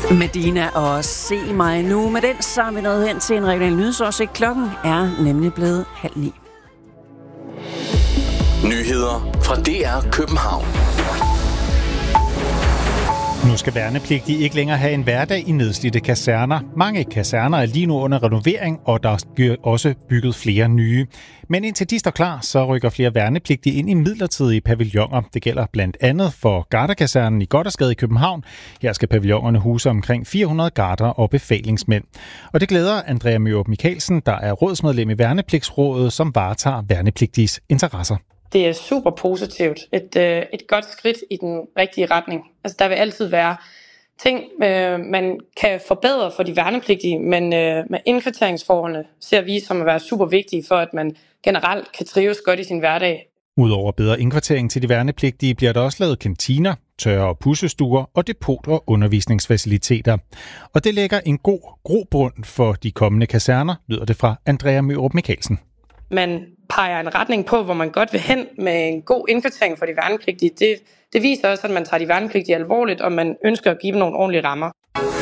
Medina og Se mig nu. Med den så er vi nået hen til en regional nyhedsoversigt. Klokken er nemlig blevet 8:30. Nyheder fra DR København. Nu skal værnepligtige ikke længere have en hverdag i nedslidte kaserner. Mange kaserner er lige nu under renovering, og der bliver også bygget flere nye. Men indtil de står klar, så rykker flere værnepligtige ind i midlertidige pavilloner. Det gælder blandt andet for Garderkasernen i Gothersgade i København. Her skal pavillonerne huse omkring 400 garder og befalingsmænd. Og det glæder Andrea Mørup Mikkelsen, der er rådsmedlem i Værnepligtsrådet, som varetager værnepligtiges interesser. Det er super positivt. Et godt skridt i den rigtige retning. Altså, der vil altid være ting, man kan forbedre for de værnepligtige, men med indkvarteringsforholdene ser vi som at være super vigtige for, at man generelt kan trives godt i sin hverdag. Udover bedre indkvartering til de værnepligtige, bliver der også lavet kantiner, tørre- og pussestuer og depot- og undervisningsfaciliteter. Og det lægger en god grobund for de kommende kaserner, lyder det fra Andrea Mørup Mikkelsen. Man peger en retning på, hvor man godt vil hen med en god indkvartering for de værnepligtige. Det viser også, at man tager de værnepligtige alvorligt, og man ønsker at give dem nogle ordentlige rammer.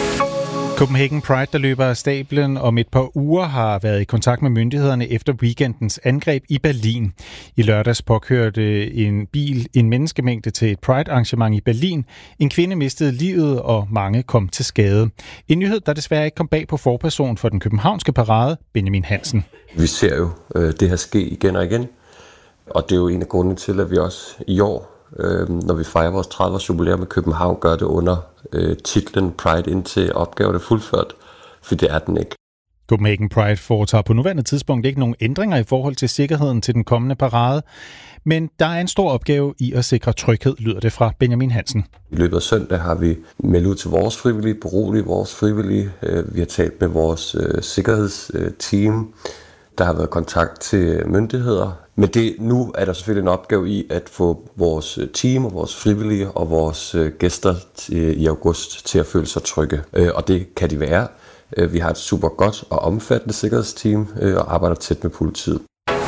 Copenhagen Pride, der løber af stablen om et par uger, har været i kontakt med myndighederne efter weekendens angreb i Berlin. I lørdags påkørte en bil en menneskemængde til et Pride-arrangement i Berlin. En kvinde mistede livet, og mange kom til skade. En nyhed, der desværre ikke kom bag på forperson for den københavnske parade, Benjamin Hansen. Vi ser jo det her ske igen og igen, og det er jo en af grundene til, at vi også i år, når vi fejrer vores 30-års jubilæum med København, gør det under titlen Pride indtil opgaven er fuldført, for det er den ikke. Copenhagen Pride foretager på nuværende tidspunkt ikke nogen ændringer i forhold til sikkerheden til den kommende parade, men der er en stor opgave i at sikre tryghed, lyder det fra Benjamin Hansen. I løbet af søndag har vi meldt ud til vores frivillige, beroliget vores frivillige. Vi har talt med vores sikkerhedsteam. Der har været kontakt til myndigheder. Men nu er der selvfølgelig en opgave i at få vores team og vores frivillige og vores gæster i august til at føle sig trygge. Og det kan de være. Vi har et super godt og omfattende sikkerhedsteam og arbejder tæt med politiet.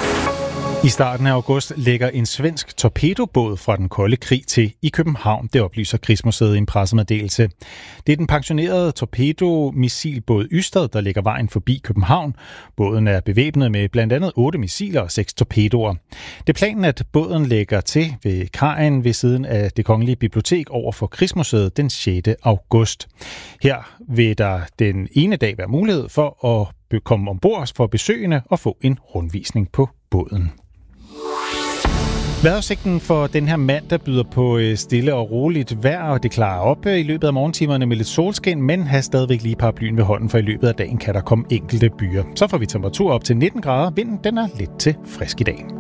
I starten af august lægger en svensk torpedobåd fra den kolde krig til i København. Det oplyser Krigsmuseet i en pressemeddelelse. Det er den pensionerede torpedomissilbåd Ystad, der lægger vejen forbi København. Båden er bevæbnet med blandt andet 8 missiler og 6 torpedoer. Det er planen, at båden lægger til ved kajen ved siden af Det Kongelige Bibliotek over for Krigsmuseet den 6. august. Her vil der den ene dag være mulighed for at komme ombord for besøgende og få en rundvisning på båden. Vejrudsigten for den her mandag byder på stille og roligt vejr, og det klarer op i løbet af morgentimerne med lidt solskin, men har stadigvæk lige paraplyen ved hånden, for i løbet af dagen kan der komme enkelte byer. Så får vi temperatur op til 19 grader. Vinden den er lidt til frisk i dag.